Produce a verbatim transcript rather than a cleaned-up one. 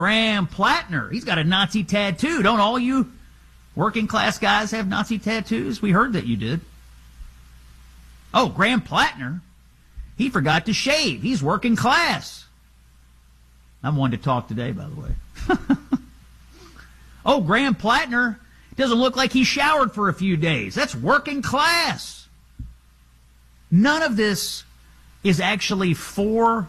Graham Plattner, he's got a Nazi tattoo. Don't all you working class guys have Nazi tattoos? We heard that you did. Oh, Graham Plattner, he forgot to shave. He's working class. I'm one to talk today, by the way. Oh, Graham Plattner doesn't look like he showered for a few days. That's working class. None of this is actually for